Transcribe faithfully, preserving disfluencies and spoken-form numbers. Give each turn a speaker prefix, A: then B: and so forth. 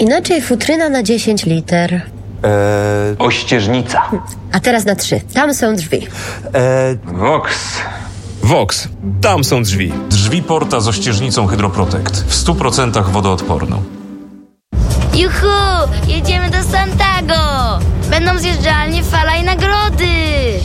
A: Inaczej futryna na dziesięć liter.
B: Eee,
C: Ościeżnica.
A: A teraz na trzy. Tam są drzwi.
B: eee,
C: Vox.
D: Vox. Tam są drzwi.
E: Drzwi Porta z ościeżnicą Hydroprotect. W stu procentach wodoodporną.
F: Juhu! Jedziemy do Santago! Będą zjeżdżalnie, fala i nagrody!